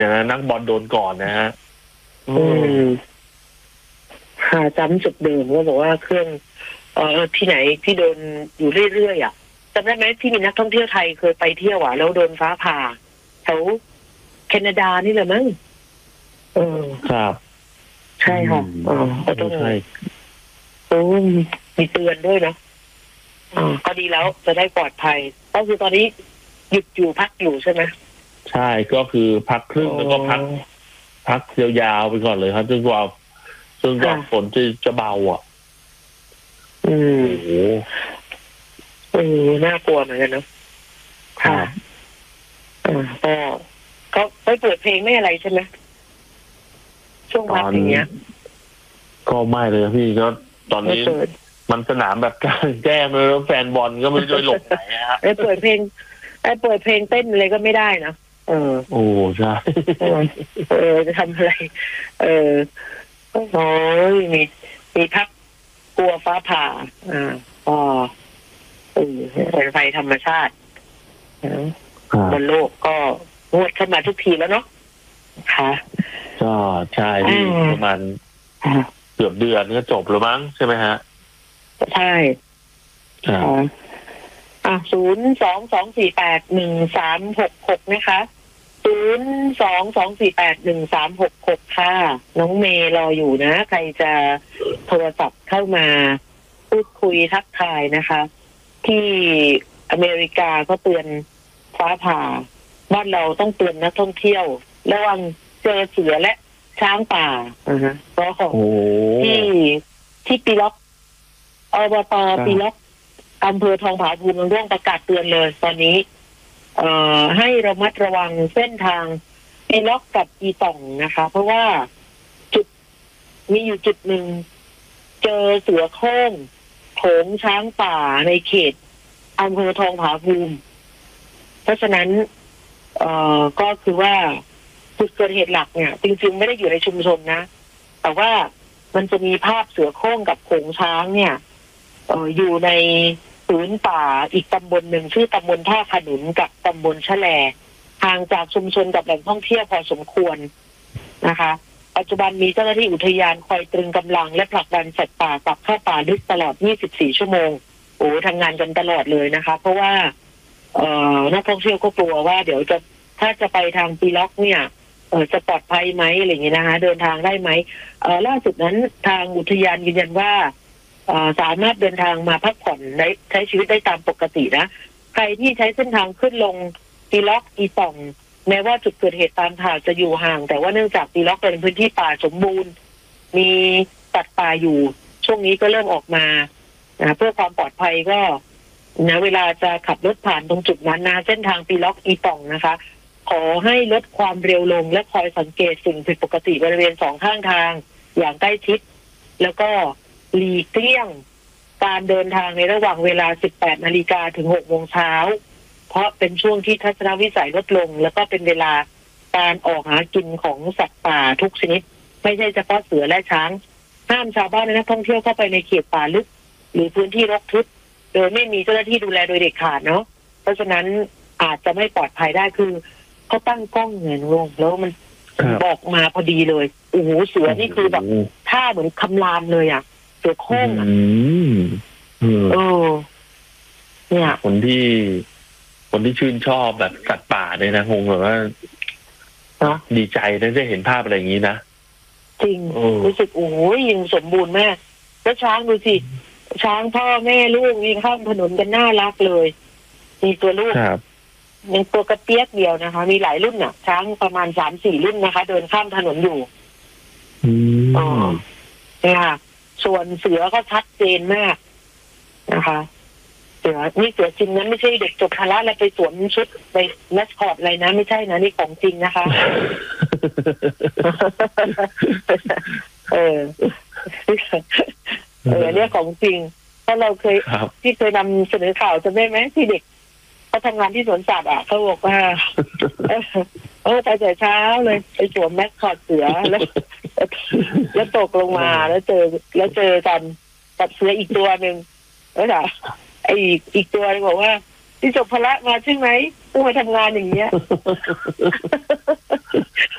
นะนักบอลโดนก่อนนะฮะหาจำจุดเดิมก็บอกว่าเครื่องที่ไหนที่โดนอยู่เรื่อยๆอ่ะจำได้ไหมที่มีนักท่องเที่ยวไทยเคยไปเที่ยวอ่ะแล้วโดนฟ้าผ่าแถวแคนาดานี่แหละมั้งครับใช่ค่ะก็ต้องใช่มีเตือนด้วยเนาะก็ดีแล้วจะได้ปลอดภัยก็คือตอนนี้หยุดอยู่พักอยู่ใช่ไหมใช่ก็คือพักครึ่งแล้วก็พักยาวๆไปก่อนเลยครับจนกว่าฝนจะเบาอ่ะโอ้โหน่ากลัวเหมือนกันเนาะค่ะก็ไม่เปิดเพลงไม่อะไรใช่ไหมช่วงพักอย่างเงี้ยก็ไม่เลยพี่ก็ตอนนี้มันสนามแบบแก้มแล้วแฟนบอลก็ไม่รู้จะหลบไหนฮะไอ้เปิดเพลงเต้นอะไรก็ไม่ได้นะโอ้ใช่จะทำอะไรโอ้ยมีพักกลัวฟ้าผ่าเป็นไฟธรรมชาติบนโลกก็งวดเข้ามาทุกทีแล้วเนาะค่ะก็ใช่ที่ประมาณเกือบเดือนก็จบแล้วมั้งใช่ไหมฮะใช่022481366นะคะ022481366ค่ะน้องเมย์รออยู่นะใครจะโทรศัพท์เข้ามาพูดคุยทักทายนะคะที่อเมริกาก็เตือนฟ้าผ่าบ้านเราต้องเตือนนักท่องเที่ยวระวังเจอเสือและช้างป่าก็ของที่ปีล็อกอบต.ปีล็อกอำเภอทองผาภูมิเรื่องประกาศเตือนเลยตอนนี้ให้ระมัดระวังเส้นทางปีล็อกกับอีต่องนะคะเพราะว่ามีอยู่จุดหนึ่งเจอเสือโคร่งโขงช้างป่าในเขตอำเภอทองผาภูมิเพราะฉะนั้นก็คือว่าจุดเกิดเหตุหลักเนี่ยจริงๆไม่ได้อยู่ในชุมชนนะแต่ว่ามันจะมีภาพเสือโคร่งกับโขงช้างเนี่ยอยู่ในศูนย์ป่าอีกตำบลหนึ่งชื่อตำบลท่าขนุนกับตำบลชะแลห่างจากชุมชนกับแหล่งท่องเที่ยวพอสมควรนะคะปัจจุบันมีเจ้าหน้าที่อุทยานคอยตรึงกำลังและผลักดันสัตว์ป่ากลับเข้าป่าลึกตลอด24ชั่วโมงทำงานกันตลอดเลยนะคะเพราะว่านักท่องเที่ยวก็กลัวว่าเดี๋ยวถ้าจะไปทางปีล็อกเนี่ยจะปลอดภัยไหมอะไรอย่างเงี้ยนะคะเดินทางได้ไหมล่าสุดนั้นทางอุทยานยืนยันว่าสามารถเดินทางมาพักผ่อนได้ใช้ชีวิตได้ตามปกตินะใครที่ใช้เส้นทางขึ้นลงปีล็อกอีต่องแม้ว่าจุดเกิดเหตุตามข่าวจะอยู่ห่างแต่ว่าเนื่องจากปีล็อกเป็นพื้นที่ป่าสมบูรณ์มีสัตว์ป่าอยู่ช่วงนี้ก็เริ่มออกมาเพื่อความปลอดภัยก็นะเวลาจะขับรถผ่านตรงจุดนั้นนะเส้นทางปีล็อกอีต่องนะคะขอให้ลดความเร็วลงและคอยสังเกตสิ่งผิดปกติบริเวณสองข้างทางอย่างใกล้ชิดแล้วก็หลีกเลี่ยงการเดินทางในระหว่างเวลา 18 นาฬิกาถึง 6 โมงเช้าเพราะเป็นช่วงที่ทัศนวิสัยลดลงแล้วก็เป็นเวลาการออกหากินของสัตว์ป่าทุกชนิดไม่ใช่เฉพาะเสือและช้างห้ามชาวบ้านและนักท่องเที่ยวเข้าไปในเขตป่าลึกหรือพื้นที่รกทึบโดยไม่มีเจ้าหน้าที่ดูแลโดยเด็ดขาดเนาะเพราะฉะนั้นอาจจะไม่ปลอดภัยได้คือเขาตั้งกล้องเงินลงแล้วมันบอกมาพอดีเลยโอ้โหเสือนี่คือแบบท่าเหมือนคำรามเลยอ่ะเสือโคร่งอ่ะเนี่ยคนที่ชื่นชอบแบบสัตว์ป่าเนี่ยนะคงแบบว่าดีใจได้เห็นภาพอะไรอย่างนี้นะจริงรู้สึกโอ้ยยังสมบูรณ์มากแล้วช้างดูสิช้างพ่อแม่ลูกวิ่งข้ามถนนกันน่ารักเลยมีตัวลูกยังตัวกระเปียกเดียวนะคะมีหลายรุ่นน่ะช้างประมาณ 3-4 รุ่นนะคะเดินข้ามถนนอยู่เนี่ยค่ะส่วนเสือก็ชัดเจนมากนะคะเสือนี่เสือจริงนั้นไม่ใช่เด็กจบพละแล้วไปสวมชุดไปแมสคอตอะไรนะไม่ใช่นะนี่ของจริงนะคะเนี่ยของจริงถ้าเราเคยที่เคยนำเสนอข่าวจะได้ไหมที่เด็กเขาทำงานที่สวนสัตว์เขาบอกว่าไปแต่เช้าเลยไปสวมแมสคอตเสือแล้วตกลงมาแล้วเจอกันกับเสืออีกตัวหนึ่งแล้วค่ะไอ้อีกตัวนึงบอกว่าที่จบพละมาใช่ไหมต้องมาทำงานอย่างเงี้ย